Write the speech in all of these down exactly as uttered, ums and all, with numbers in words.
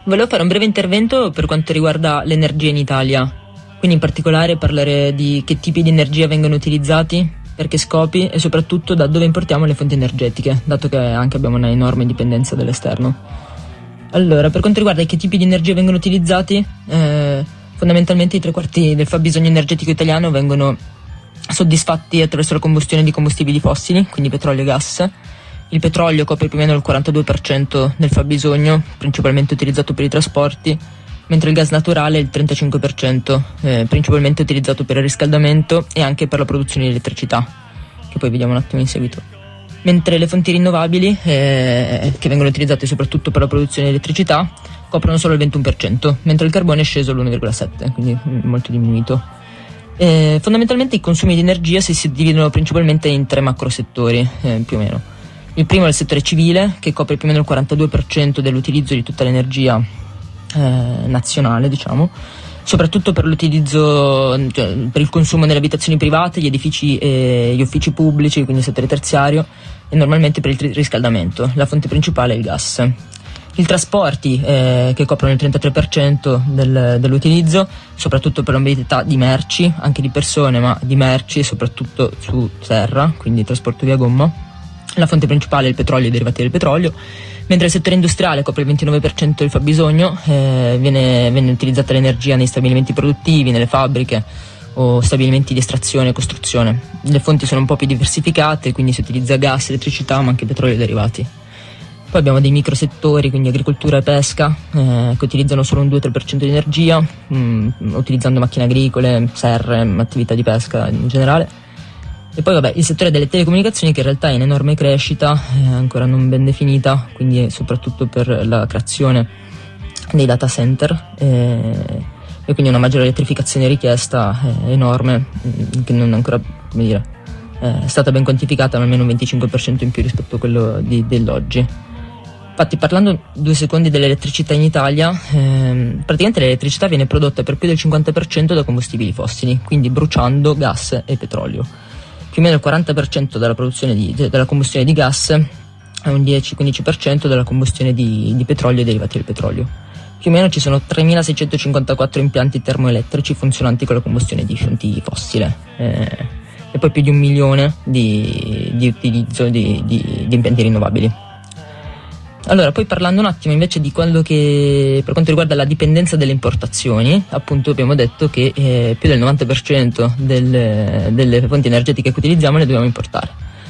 Volevo fare un breve intervento per quanto riguarda l'energia in Italia, quindi in particolare parlare di che tipi di energia vengono utilizzati, per che scopi e soprattutto da dove importiamo le fonti energetiche, dato che anche abbiamo una enorme dipendenza dall'esterno. Allora, per quanto riguarda che tipi di energia vengono utilizzati, eh, fondamentalmente i tre quarti del fabbisogno energetico italiano vengono soddisfatti attraverso la combustione di combustibili fossili, quindi petrolio e gas. Il petrolio copre più o meno il quarantadue per cento del fabbisogno, principalmente utilizzato per i trasporti, mentre il gas naturale è il trentacinque per cento, eh, principalmente utilizzato per il riscaldamento e anche per la produzione di elettricità, che poi vediamo un attimo in seguito. Mentre le fonti rinnovabili, eh, che vengono utilizzate soprattutto per la produzione di elettricità, coprono solo il ventuno per cento, mentre il carbone è sceso all'uno virgola sette, quindi molto diminuito. Eh, fondamentalmente i consumi di energia si suddividono principalmente in tre macro settori, eh, più o meno. Il primo è il settore civile, che copre più o meno il quarantadue per cento dell'utilizzo di tutta l'energia eh, nazionale, diciamo, soprattutto per l'utilizzo, cioè, per il consumo nelle abitazioni private, gli edifici e gli uffici pubblici, quindi il settore terziario, e normalmente per il riscaldamento. La fonte principale è il gas. I trasporti, eh, che coprono il trentatré per cento del, dell'utilizzo, soprattutto per la mobilità di merci, anche di persone, ma di merci e soprattutto su terra, quindi trasporto via gomma. La fonte principale è il petrolio e i derivati del petrolio, mentre il settore industriale copre il ventinove per cento del fabbisogno, eh, viene, viene utilizzata l'energia nei stabilimenti produttivi, nelle fabbriche o stabilimenti di estrazione e costruzione. Le fonti sono un po' più diversificate, quindi si utilizza gas, elettricità, ma anche petrolio e derivati. Poi abbiamo dei microsettori, quindi agricoltura e pesca, eh, che utilizzano solo un due tre per cento di energia, mh, utilizzando macchine agricole, serre, attività di pesca in generale. E poi vabbè, il settore delle telecomunicazioni, che in realtà è in enorme crescita, è ancora non ben definita, quindi soprattutto per la creazione dei data center, eh, e quindi una maggiore elettrificazione richiesta è enorme, che non è ancora, come dire, è stata ben quantificata, ma almeno un venticinque per cento in più rispetto a quello di, dell'oggi. Infatti, parlando due secondi dell'elettricità in Italia, ehm, praticamente l'elettricità viene prodotta per più del cinquanta per cento da combustibili fossili, quindi bruciando gas e petrolio. Più o meno il quaranta per cento della produzione di, della combustione di gas e un dieci quindici per cento della combustione di, di petrolio e derivati del petrolio. Più o meno ci sono tremilaseicentocinquantaquattro impianti termoelettrici funzionanti con la combustione di fonti fossile, eh, e poi più di un milione di, di utilizzo di, di, di impianti rinnovabili. Allora, poi parlando un attimo invece di quello che, per quanto riguarda la dipendenza delle importazioni, appunto abbiamo detto che eh, più del novanta per cento del, delle fonti energetiche che utilizziamo le dobbiamo importare,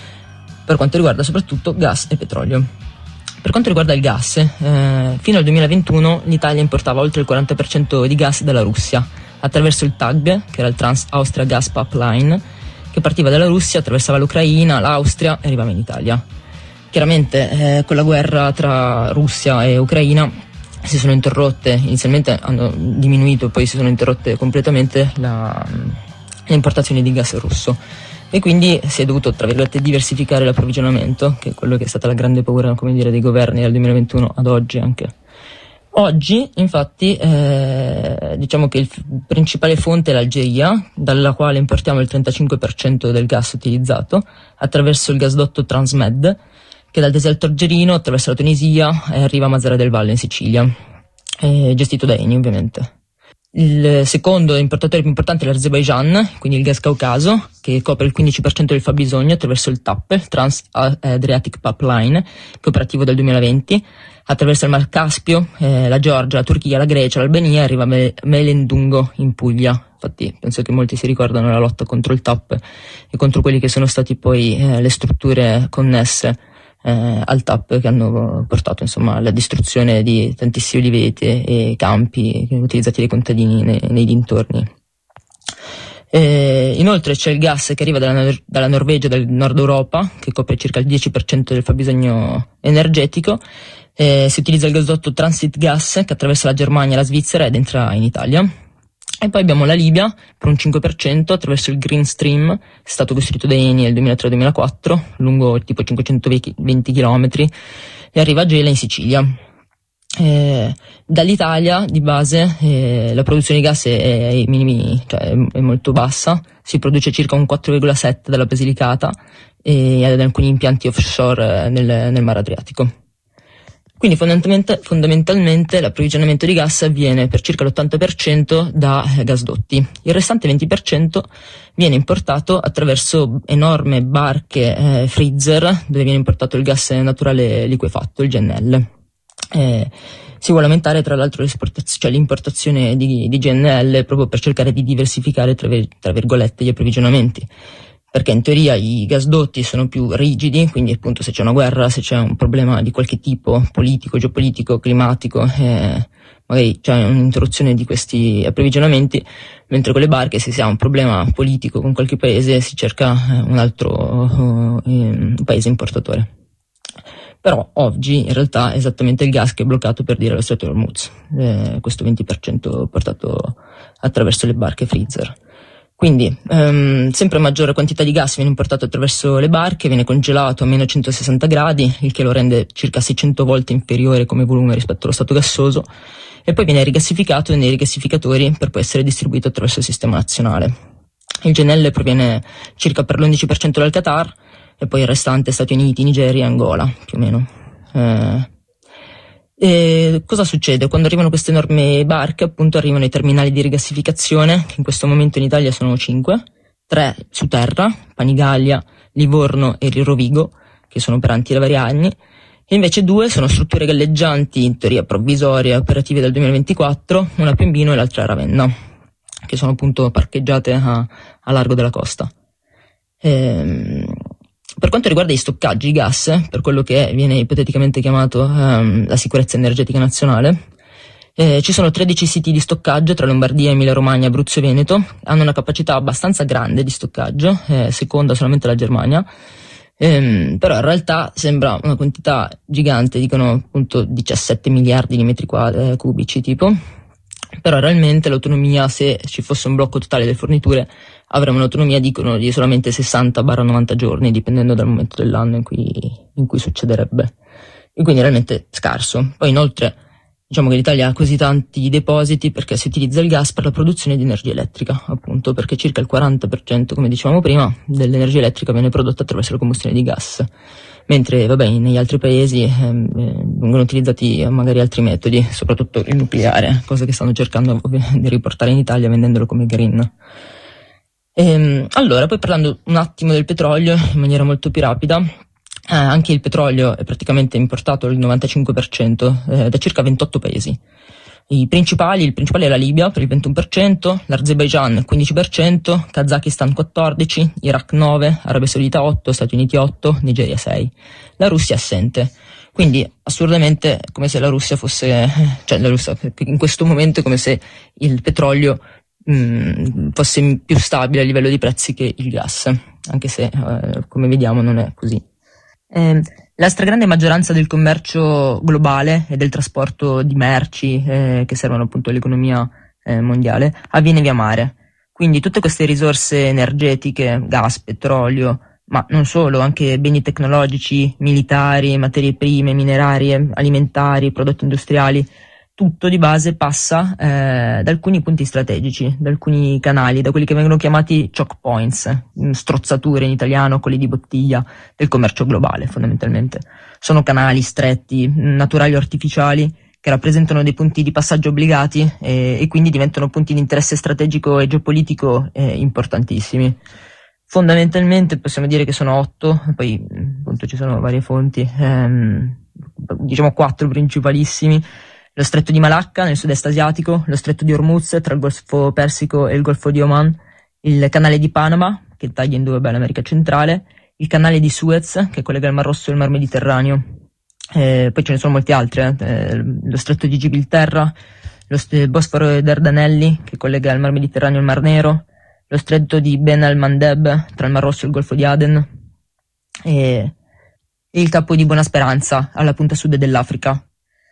per quanto riguarda soprattutto gas e petrolio. Per quanto riguarda il gas, eh, fino al duemilaventuno l'Italia importava oltre il quaranta per cento di gas dalla Russia, attraverso il T A G, che era il Trans-Austria Gas Pipeline, che partiva dalla Russia, attraversava l'Ucraina, l'Austria e arrivava in Italia. Chiaramente eh, con la guerra tra Russia e Ucraina si sono interrotte, inizialmente hanno diminuito, poi si sono interrotte completamente la, le importazioni di gas russo, e quindi si è dovuto, tra virgolette, diversificare l'approvvigionamento, che è quello che è stata la grande paura, come dire, dei governi dal duemilaventuno ad oggi anche. Oggi, infatti, eh, diciamo che il f- principale fonte è l'Algeria, dalla quale importiamo il trentacinque per cento del gas utilizzato, attraverso il gasdotto Transmed, che dal deserto algerino attraverso la Tunisia e arriva a Mazara del Valle in Sicilia, eh, gestito da Eni ovviamente. Il secondo importatore più importante è l'Azerbaijan, quindi il gas caucaso, che copre il quindici per cento del fabbisogno attraverso il T A P, il Trans-Adriatic Pipeline, che è operativo dal duemilaventi, attraverso il Mar Caspio, eh, la Georgia, la Turchia, la Grecia, l'Albania, e arriva a Me- Melendungo in Puglia. Infatti penso che molti si ricordano la lotta contro il T A P e contro quelli che sono stati poi eh, le strutture connesse Eh, al T A P, che hanno portato insomma alla distruzione di tantissimi oliveti e campi utilizzati dai contadini nei, nei dintorni. Eh, inoltre c'è il gas che arriva dalla, dalla Norvegia, dal nord Europa, che copre circa il dieci per cento del fabbisogno energetico. Eh, si utilizza il gasdotto Transit Gas, che attraversa la Germania, la Svizzera ed entra in Italia. E poi abbiamo la Libia per un cinque per cento attraverso il Green Stream, è stato costruito da Eni nel duemilatré duemilaquattro, lungo tipo cinquecentoventi chilometri, e arriva a Gela in Sicilia. Eh, dall'Italia di base eh, la produzione di gas è, è, è, minimi, cioè è, è molto bassa, si produce circa un quattro virgola sette dalla Basilicata e ad alcuni impianti offshore nel, nel Mar Adriatico. Quindi fondamentalmente, fondamentalmente l'approvvigionamento di gas avviene per circa l'ottanta per cento da gasdotti. Il restante venti per cento viene importato attraverso enormi barche eh, freezer, dove viene importato il gas naturale liquefatto, il G N L. Eh, si vuole aumentare tra l'altro cioè l'importazione di, di G N L proprio per cercare di diversificare tra, tra virgolette gli approvvigionamenti. Perché in teoria i gasdotti sono più rigidi, quindi appunto se c'è una guerra, se c'è un problema di qualche tipo, politico, geopolitico, climatico, eh, magari c'è un'interruzione di questi approvvigionamenti, mentre con le barche se si ha un problema politico con qualche paese si cerca un altro uh, um, paese importatore. Però oggi in realtà è esattamente il gas che è bloccato per dire lo Stretto di Hormuz, eh, questo venti per cento portato attraverso le barche freezer. Quindi um, sempre maggiore quantità di gas viene importato attraverso le barche, viene congelato a meno centosessanta gradi, il che lo rende circa seicento volte inferiore come volume rispetto allo stato gassoso, e poi viene rigassificato nei rigassificatori per poi essere distribuito attraverso il sistema nazionale. Il G N L proviene circa per l'undici per cento dal Qatar e poi il restante Stati Uniti, Nigeria e Angola, più o meno. Eh, E cosa succede? Quando arrivano queste enormi barche, appunto arrivano i terminali di rigassificazione, che in questo momento in Italia sono cinque, tre su terra, Panigaglia, Livorno e Rovigo, che sono operanti da vari anni, e invece due sono strutture galleggianti, in teoria provvisorie, operative dal duemilaventiquattro, una a Piombino e l'altra a Ravenna, che sono appunto parcheggiate a, a largo della costa. Ehm... Per quanto riguarda gli stoccaggi di gas, per quello che viene ipoteticamente chiamato um, la sicurezza energetica nazionale, eh, ci sono tredici siti di stoccaggio tra Lombardia, Emilia Romagna, Abruzzo e Veneto, hanno una capacità abbastanza grande di stoccaggio, eh, seconda solamente la Germania, ehm, però in realtà sembra una quantità gigante, dicono appunto diciassette miliardi di metri quadri, eh, cubici tipo, però realmente l'autonomia, se ci fosse un blocco totale delle forniture, avremo un'autonomia, dicono, di solamente sessanta novanta giorni, dipendendo dal momento dell'anno in cui, in cui succederebbe. E quindi realmente scarso. Poi inoltre, diciamo che l'Italia ha così tanti depositi perché si utilizza il gas per la produzione di energia elettrica, appunto, perché circa il quaranta per cento, come dicevamo prima, dell'energia elettrica viene prodotta attraverso la combustione di gas. Mentre, vabbè, negli altri paesi eh, vengono utilizzati magari altri metodi, soprattutto il nucleare, cosa che stanno cercando di riportare in Italia vendendolo come green. Ehm, allora, poi parlando un attimo del petrolio in maniera molto più rapida, eh, anche il petrolio è praticamente importato il novantacinque per cento eh, da circa ventotto paesi. I principali, il principale è la Libia per il ventuno per cento, l'Azerbaigian quindici per cento, Kazakistan quattordici per cento, Iraq nove per cento, Arabia Saudita otto per cento, Stati Uniti otto per cento, Nigeria sei per cento. La Russia è assente. Quindi assurdamente è come se la Russia fosse, cioè la Russia in questo momento è come se il petrolio mh, fosse più stabile a livello di prezzi che il gas, anche se eh, come vediamo non è così. Eh, La stragrande maggioranza del commercio globale e del trasporto di merci eh, che servono appunto all'economia eh, mondiale avviene via mare. Quindi tutte queste risorse energetiche, gas, petrolio, ma non solo, anche beni tecnologici, militari, materie prime, minerarie, alimentari, prodotti industriali, tutto di base passa eh, da alcuni punti strategici, da alcuni canali, da quelli che vengono chiamati choke points, strozzature in italiano, colli di bottiglia del commercio globale fondamentalmente. Sono canali stretti, naturali o artificiali, che rappresentano dei punti di passaggio obbligati e, e quindi diventano punti di interesse strategico e geopolitico eh, importantissimi. Fondamentalmente possiamo dire che sono otto, poi appunto ci sono varie fonti, ehm, diciamo quattro principalissimi. Lo stretto di Malacca nel sud-est asiatico, lo stretto di Hormuz tra il Golfo Persico e il Golfo di Oman, il canale di Panama, che taglia in due beh, l'America centrale, il canale di Suez, che collega il Mar Rosso e il Mar Mediterraneo, eh, poi ce ne sono molti altri, eh, lo stretto di Gibilterra, lo st- Bosforo e Dardanelli, che collega il Mar Mediterraneo e il Mar Nero, lo stretto di Ben al-Mandeb tra il Mar Rosso e il Golfo di Aden, e, e il Capo di Buona Speranza alla punta sud dell'Africa.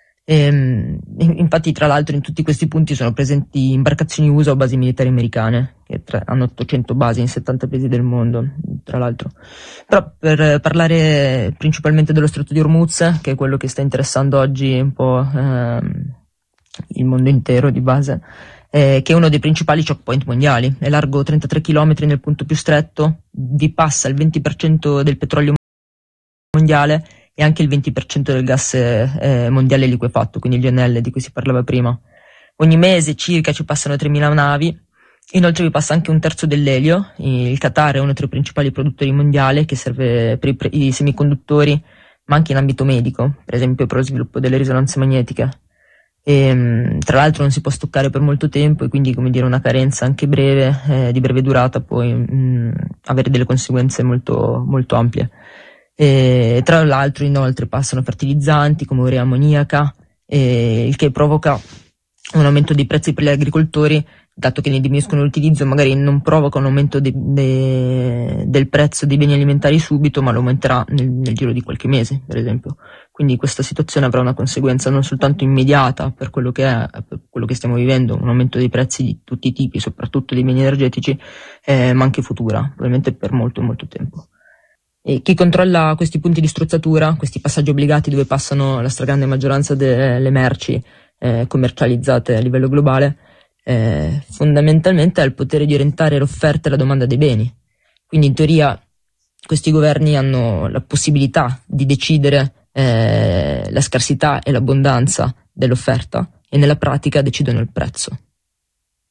E, infatti tra l'altro in tutti questi punti sono presenti imbarcazioni U S A o basi militari americane che tra, hanno ottocento basi in settanta paesi del mondo tra l'altro. Però per parlare principalmente dello stretto di Hormuz, che è quello che sta interessando oggi un po' ehm, il mondo intero di base, eh, che è uno dei principali choke point mondiali, è largo trentatré chilometri nel punto più stretto, vi passa il venti per cento del petrolio mondiale e anche il venti per cento del gas eh, mondiale liquefatto, quindi il G N L di cui si parlava prima. Ogni mese circa ci passano tremila navi, inoltre vi passa anche un terzo dell'elio. Il Qatar è uno tra i principali produttori mondiali che serve per i, pre- i semiconduttori, ma anche in ambito medico, per esempio per lo sviluppo delle risonanze magnetiche. E, tra l'altro non si può stoccare per molto tempo e quindi, come dire, una carenza anche breve, eh, di breve durata può mh, avere delle conseguenze molto, molto ampie. E, tra l'altro inoltre passano fertilizzanti come urea ammoniaca, e, il che provoca un aumento dei prezzi per gli agricoltori, dato che ne diminuiscono l'utilizzo, magari non provoca un aumento de, de, del prezzo dei beni alimentari subito, ma lo aumenterà nel, nel giro di qualche mese, per esempio. Quindi questa situazione avrà una conseguenza non soltanto immediata per quello che è, per quello che stiamo vivendo, un aumento dei prezzi di tutti i tipi, soprattutto dei beni energetici, eh, ma anche futura, probabilmente per molto molto tempo. E chi controlla questi punti di strozzatura, questi passaggi obbligati dove passano la stragrande maggioranza delle merci eh, commercializzate a livello globale, eh, fondamentalmente ha il potere di orientare l'offerta e la domanda dei beni. Quindi in teoria questi governi hanno la possibilità di decidere eh, la scarsità e l'abbondanza dell'offerta e nella pratica decidono il prezzo.